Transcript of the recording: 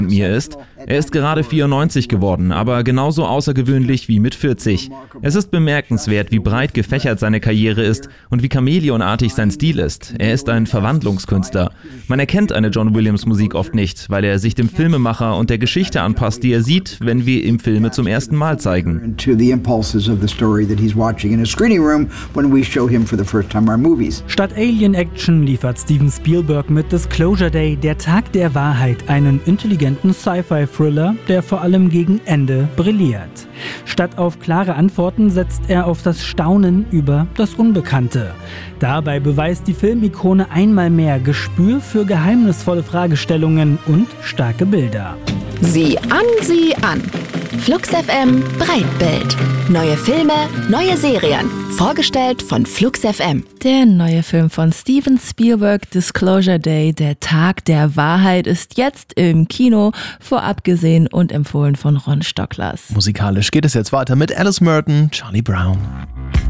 mir ist. Er ist gerade 94 geworden, aber genauso außergewöhnlich wie mit 40. Es ist bemerkenswert, wie breit gefächert seine Karriere ist und wie chamäleonartig sein Stil ist. Er ist ein Verwandlungskünstler. Man erkennt eine John Williams Musik oft nicht, weil er sich dem Filmemacher und der Geschichte anpasst, die er sieht, wenn wir ihm Filme zum ersten Mal zeigen. Statt Alien-Action liefert Steven Spielberg mit Disclosure Day, der Tag der Wahrheit, einen intelligenten Sci-Fi-Thriller, der vor allem gegen Ende brilliert. Statt auf klare Antworten setzt er auf das Staunen über das Unbekannte. Dabei beweist die Filmikone einmal mehr Gespür für geheimnisvolle Fragestellungen und starke Bilder. Sieh an. Flux FM Breitbild. Neue Filme, neue Serien. Vorgestellt von Flux FM. Der neue Film von Steven Spielberg, Disclosure Day, der Tag der Wahrheit, ist jetzt im Kino, vorab gesehen und empfohlen von Ron Stocklers. Musikalisch geht es jetzt weiter mit Alice Merton, Charlie Brown.